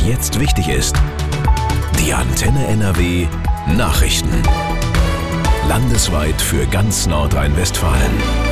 jetzt wichtig ist. Die Antenne NRW Nachrichten. Landesweit für ganz Nordrhein-Westfalen.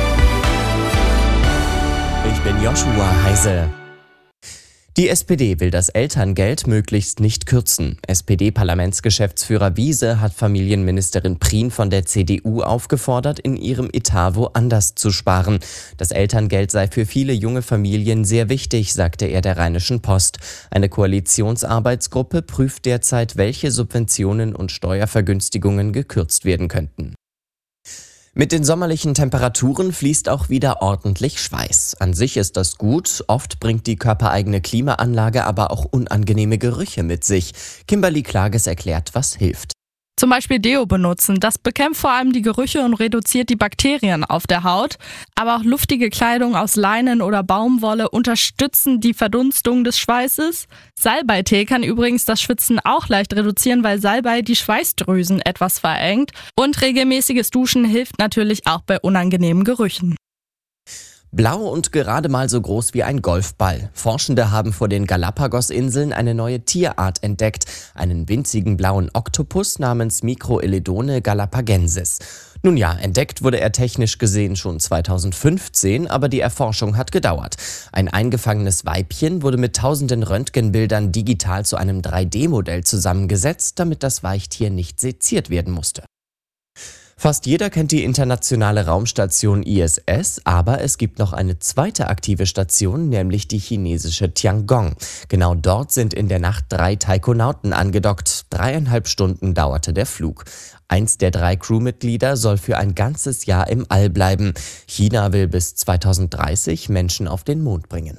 Ich bin Joshua Heise. Die SPD will das Elterngeld möglichst nicht kürzen. SPD-Parlamentsgeschäftsführer Wiese hat Familienministerin Prien von der CDU aufgefordert, in ihrem Etat woanders zu sparen. Das Elterngeld sei für viele junge Familien sehr wichtig, sagte er der Rheinischen Post. Eine Koalitionsarbeitsgruppe prüft derzeit, welche Subventionen und Steuervergünstigungen gekürzt werden könnten. Mit den sommerlichen Temperaturen fließt auch wieder ordentlich Schweiß. An sich ist das gut, oft bringt die körpereigene Klimaanlage aber auch unangenehme Gerüche mit sich. Kimberly Klages erklärt, was hilft. Zum Beispiel Deo benutzen. Das bekämpft vor allem die Gerüche und reduziert die Bakterien auf der Haut. Aber auch luftige Kleidung aus Leinen oder Baumwolle unterstützen die Verdunstung des Schweißes. Salbeitee kann übrigens das Schwitzen auch leicht reduzieren, weil Salbei die Schweißdrüsen etwas verengt. Und regelmäßiges Duschen hilft natürlich auch bei unangenehmen Gerüchen. Blau und gerade mal so groß wie ein Golfball. Forschende haben vor den Galapagos-Inseln eine neue Tierart entdeckt, einen winzigen blauen Oktopus namens Microeledone galapagensis. Nun ja, entdeckt wurde er technisch gesehen schon 2015, aber die Erforschung hat gedauert. Ein eingefangenes Weibchen wurde mit tausenden Röntgenbildern digital zu einem 3D-Modell zusammengesetzt, damit das Weichtier nicht seziert werden musste. Fast jeder kennt die internationale Raumstation ISS, aber es gibt noch eine zweite aktive Station, nämlich die chinesische Tiangong. Genau dort sind in der Nacht 3 Taikonauten angedockt. 3,5 Stunden dauerte der Flug. Eins der 3 Crewmitglieder soll für ein ganzes Jahr im All bleiben. China will bis 2030 Menschen auf den Mond bringen.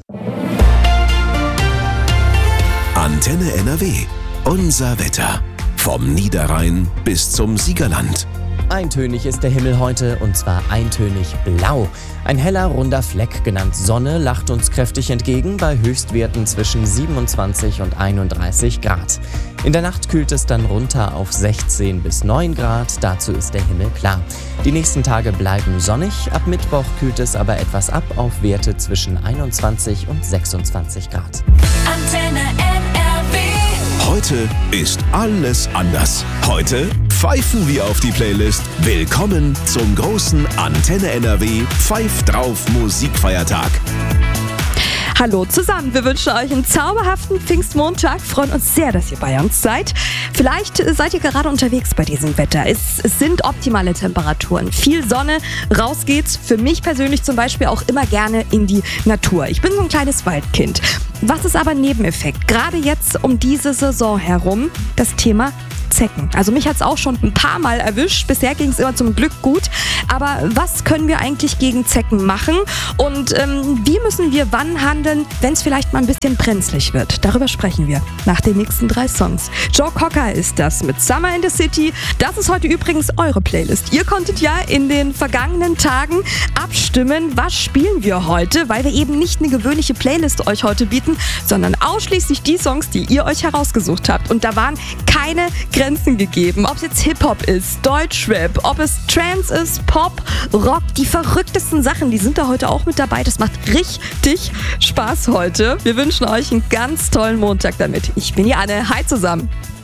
Antenne NRW. Unser Wetter. Vom Niederrhein bis zum Siegerland. Eintönig ist der Himmel heute, und zwar eintönig blau. Ein heller, runder Fleck, genannt Sonne, lacht uns kräftig entgegen bei Höchstwerten zwischen 27 und 31 Grad. In der Nacht kühlt es dann runter auf 16 bis 9 Grad, dazu ist der Himmel klar. Die nächsten Tage bleiben sonnig, ab Mittwoch kühlt es aber etwas ab auf Werte zwischen 21 und 26 Grad. Antenne NRW. Heute ist alles anders. Heute pfeifen wir auf die Playlist. Willkommen zum großen Antenne NRW Pfeif drauf Musikfeiertag. Hallo zusammen, wir wünschen euch einen zauberhaften Pfingstmontag, freuen uns sehr, dass ihr bei uns seid. Vielleicht seid ihr gerade unterwegs bei diesem Wetter. Es sind optimale Temperaturen, viel Sonne, raus geht's. Für mich persönlich zum Beispiel auch immer gerne in die Natur. Ich bin so ein kleines Waldkind. Was ist aber ein Nebeneffekt? Gerade jetzt um diese Saison herum das Thema Zecken. Also mich hat es auch schon ein paar Mal erwischt. Bisher ging es immer zum Glück gut. Aber was können wir eigentlich gegen Zecken machen? Und wie müssen wir wann handeln, wenn es vielleicht mal ein bisschen brenzlig wird? Darüber sprechen wir nach den nächsten 3 Songs. Joe Cocker ist das mit Summer in the City. Das ist heute übrigens eure Playlist. Ihr konntet ja in den vergangenen Tagen abstimmen, was spielen wir heute, weil wir eben nicht eine gewöhnliche Playlist euch heute bieten, sondern ausschließlich die Songs, die ihr euch herausgesucht habt. Und da waren keine Grenzen gegeben. Ob es jetzt Hip-Hop ist, Deutschrap, ob es Trance ist, Pop, Rock, die verrücktesten Sachen, die sind da heute auch mit dabei. Das macht richtig Spaß heute. Wir wünschen euch einen ganz tollen Montag damit. Ich bin Anne. Hi zusammen.